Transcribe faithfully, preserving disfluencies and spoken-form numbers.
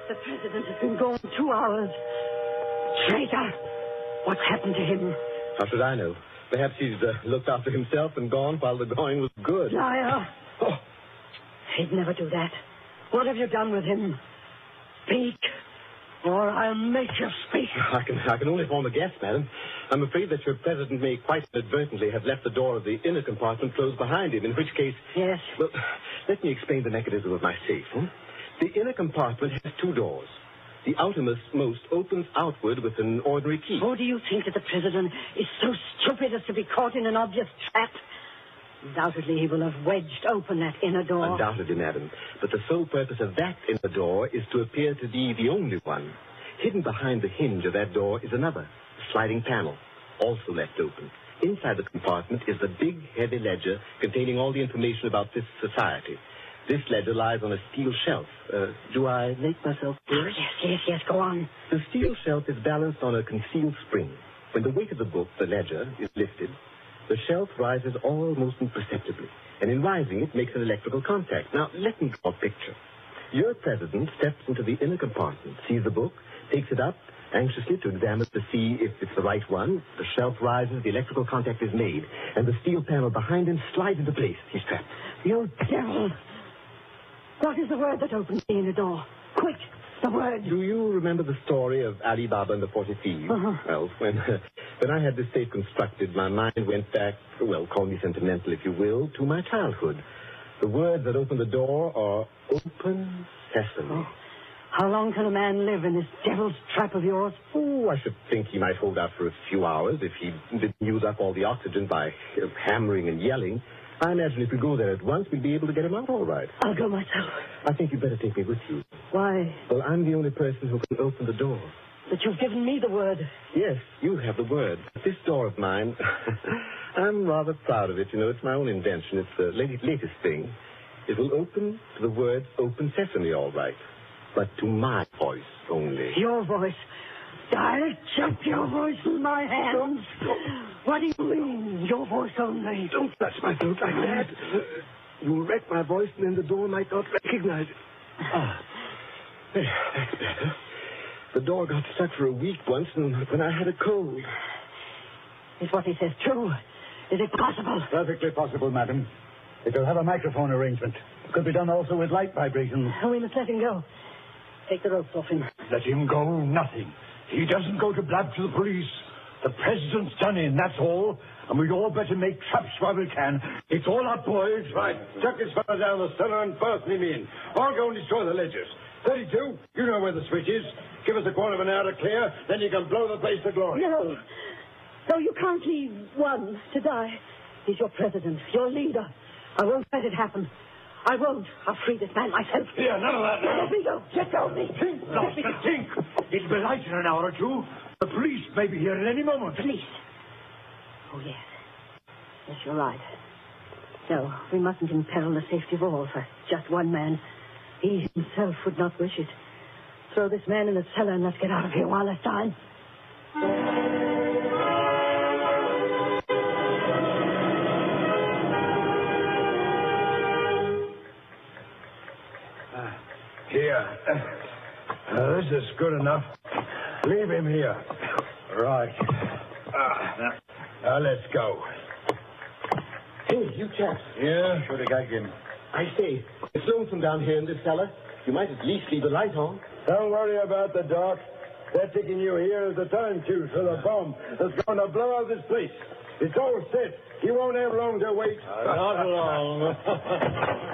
The president has been gone two hours. Traitor! What's happened to him? How should I know? Perhaps he's uh, looked after himself and gone while the going was good. Liar! Oh. He'd never do that. What have you done with him? Speak, or I'll make you speak. I can, I can only form a guess, madam. I'm afraid that your president may quite inadvertently have left the door of the inner compartment closed behind him, in which case... Yes? Well, let me explain the mechanism of my safe. Hmm? The inner compartment has two doors. The outermost most opens outward with an ordinary key. Oh, do you think that the president is so stupid as to be caught in an obvious trap? Undoubtedly, he will have wedged open that inner door. Undoubtedly, madam. But the sole purpose of that inner door is to appear to be the only one. Hidden behind the hinge of that door is another, a sliding panel, also left open. Inside the compartment is the big, heavy ledger containing all the information about this society. This ledger lies on a steel shelf. Uh, do I make myself clear? Oh, yes, yes, yes, go on. The steel shelf is balanced on a concealed spring. When the weight of the book, the ledger, is lifted, the shelf rises almost imperceptibly, and in rising it makes an electrical contact. Now, let me draw a picture. Your president steps into the inner compartment, sees the book, takes it up, anxiously to examine to see if it's the right one. The shelf rises, the electrical contact is made, and the steel panel behind him slides into place. He's trapped. You devil! What is the word that opens the inner door? Quick, the word. Do you remember the story of Ali Baba and the Forty Thieves? Uh-huh. Well, when, uh, when I had this safe constructed, my mind went back, well, call me sentimental if you will, to my childhood. The words that open the door are open sesame. Oh. How long can a man live in this devil's trap of yours? Oh, I should think he might hold out for a few hours if he didn't use up all the oxygen by uh, hammering and yelling. I imagine if we go there at once, we'll be able to get him out all right. I'll go myself. I think you'd better take me with you. Why? Well, I'm the only person who can open the door. But you've given me the word. Yes, you have the word. This door of mine, I'm rather proud of it. You know, it's my own invention. It's the latest, latest thing. It will open to the words open sesame, all right. But to my voice only. Your voice? I'll chop your voice in my hands. What do you mean, your voice only? Don't touch my throat like that. You'll wreck my voice, and then the door might not recognize it. Ah, there, that's better. The door got stuck for a week once and when I had a cold. Is what he says true? Is it possible? Perfectly possible, madam. It will have a microphone arrangement. It could be done also with light vibrations. Oh, we must let him go. Take the ropes off him. Let him go, nothing. He doesn't go to blab to the police. The president's done in, that's all. And we'd all better make traps while we can. It's all up, boys. Right. Chuck this fella down the cellar and burst him in. I'll go and destroy the ledgers. thirty-two, you know where the switch is. Give us a quarter of an hour to clear, then you can blow the place to glory. No. No, you can't leave one to die. He's your president, your leader. I won't let it happen. I won't. I'll free this man myself. Here, none of that now. Let me go. Let go of me. Think, Master, think. It'll be light in an hour or two. The police may be here at any moment. Police? Oh, yes. Yes, you're right. No, we mustn't imperil the safety of all for just one man. He himself would not wish it. Throw this man in the cellar and let's get out of here while there's time. Here. Uh, this is good enough. Leave him here. Right. Uh, now, now let's go. Hey, you chaps. Yeah? Should have gagged him. I say, it's lonesome down here in this cellar. You might at least leave the light on. Don't worry about the dark. They're taking you here as a turn fuse for the bomb that's going to blow up this place. It's all set. You won't have long to wait. Uh, not long.